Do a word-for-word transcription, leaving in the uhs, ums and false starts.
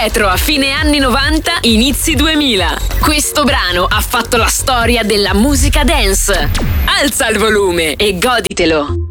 Retro a fine anni novanta, inizi duemila. Questo brano ha fatto la storia della musica dance. Alza il volume e goditelo.